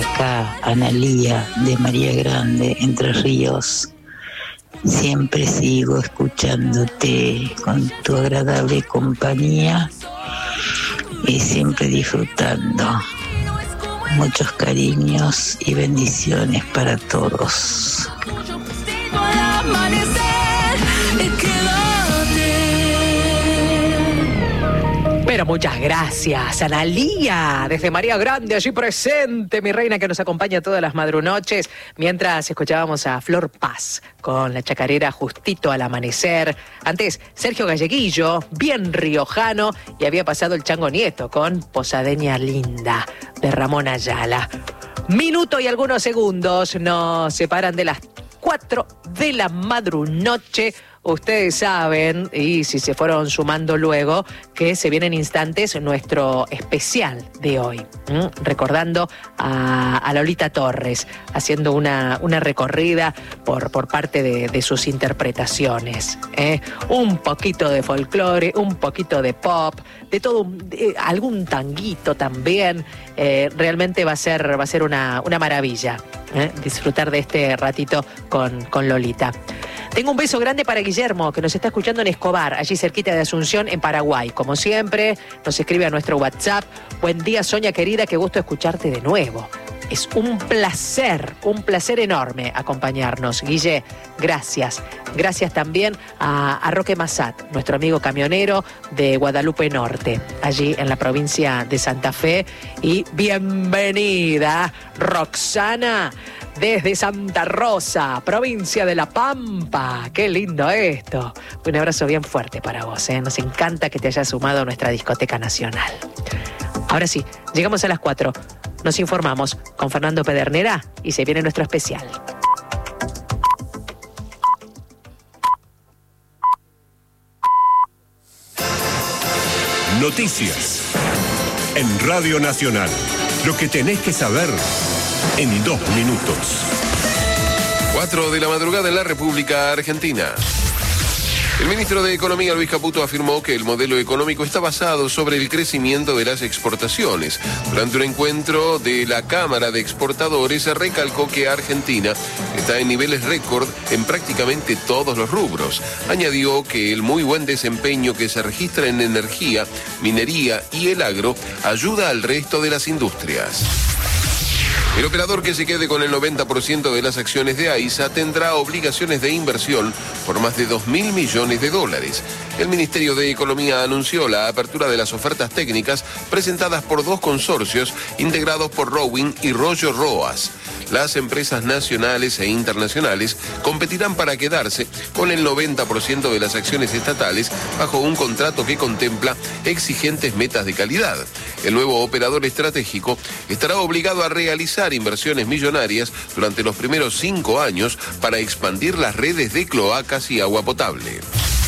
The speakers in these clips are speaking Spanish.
Acá, Analía de María Grande, Entre Ríos. Siempre sigo escuchándote con tu agradable compañía y siempre disfrutando. Muchos cariños y bendiciones para todos. Pero muchas gracias, Analía, desde María Grande, allí presente, mi reina que nos acompaña todas las madrunoches, mientras escuchábamos a Flor Paz con la chacarera Justito al Amanecer. Antes, Sergio Galleguillo, bien riojano, y había pasado el Chango Nieto con Posadeña Linda, de Ramón Ayala. Minuto y algunos segundos nos separan de las 4 de la madrunoche. Ustedes saben, y si se fueron sumando luego, que se viene en instantes nuestro especial de hoy, recordando a Lolita Torres, haciendo una recorrida por parte de sus interpretaciones. Un poquito de folclore, un poquito de pop, de todo, algún tanguito también. Realmente va a ser una maravilla disfrutar de este ratito con Lolita. Tengo un beso grande para Guillermo, que nos está escuchando en Escobar, allí cerquita de Asunción, en Paraguay. Como siempre, nos escribe a nuestro WhatsApp. Buen día, Sonia querida, qué gusto escucharte de nuevo. Es un placer enorme acompañarnos. Guille, gracias. Gracias también a Roque Massat, nuestro amigo camionero de Guadalupe Norte, allí en la provincia de Santa Fe. Y bienvenida, Roxana, desde Santa Rosa, provincia de La Pampa. Qué lindo esto. Un abrazo bien fuerte para vos. Nos encanta que te hayas sumado a nuestra discoteca nacional. Ahora sí, llegamos a las 4. Nos informamos con Fernando Pedernera y se viene nuestro especial. Noticias en Radio Nacional. Lo que tenés que saber en 2 minutos. 4 de la madrugada en la República Argentina. El ministro de Economía, Luis Caputo, afirmó que el modelo económico está basado sobre el crecimiento de las exportaciones. Durante un encuentro de la Cámara de Exportadores, se recalcó que Argentina está en niveles récord en prácticamente todos los rubros. Añadió que el muy buen desempeño que se registra en energía, minería y el agro ayuda al resto de las industrias. El operador que se quede con el 90% de las acciones de AISA tendrá obligaciones de inversión por más de $2.000 millones. El Ministerio de Economía anunció la apertura de las ofertas técnicas presentadas por 2 consorcios integrados por Rowing y Rollo Roas. Las empresas nacionales e internacionales competirán para quedarse con el 90% de las acciones estatales bajo un contrato que contempla exigentes metas de calidad. El nuevo operador estratégico estará obligado a realizar inversiones millonarias durante los primeros 5 años para expandir las redes de cloacas y agua potable.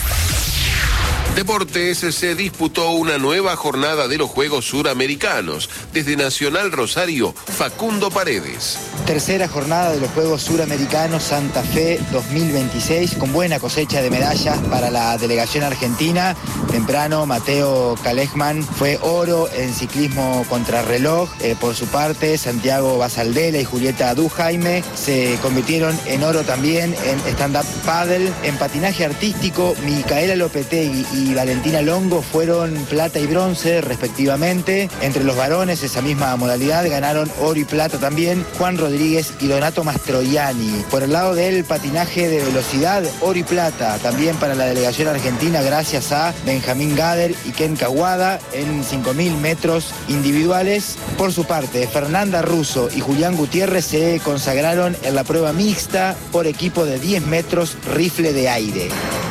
Deportes, se disputó una nueva jornada de los Juegos Suramericanos. Desde Nacional Rosario, Facundo Paredes. Tercera jornada de los Juegos Suramericanos Santa Fe 2026, con buena cosecha de medallas para la delegación argentina. Temprano, Mateo Kalejman fue oro en ciclismo contrarreloj. Por su parte, Santiago Basaldela y Julieta Dujaime se convirtieron en oro también en stand-up paddle. En patinaje artístico, Micaela Lopetegui y Valentina Longo fueron plata y bronce respectivamente. Entre los varones, esa misma modalidad, ganaron oro y plata también Juan Rodríguez y Donato Mastroianni. Por el lado del patinaje de velocidad, oro y plata también para la delegación argentina, gracias a Benjamín Gader y Ken Kawada en 5.000 metros individuales. Por su parte, Fernanda Russo y Julián Gutiérrez se consagraron en la prueba mixta por equipo de 10 metros rifle de aire.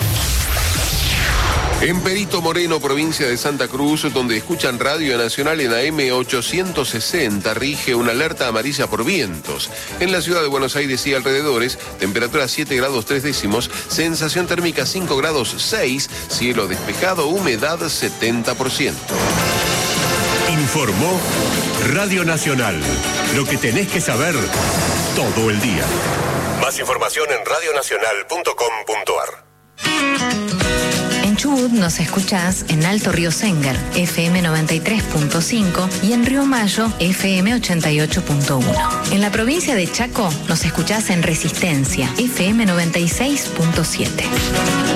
En Perito Moreno, provincia de Santa Cruz, donde escuchan Radio Nacional en AM 860, rige una alerta amarilla por vientos. En la ciudad de Buenos Aires y alrededores, temperatura 7 grados 3 décimos, sensación térmica 5 grados 6, cielo despejado, humedad 70%. Informó Radio Nacional. Lo que tenés que saber todo el día. Más información en radionacional.com.ar. Chubut nos escuchás en Alto Río Sénger, FM 93.5 y en Río Mayo, FM 88.1. En la provincia de Chaco nos escuchás en Resistencia, FM 96.7.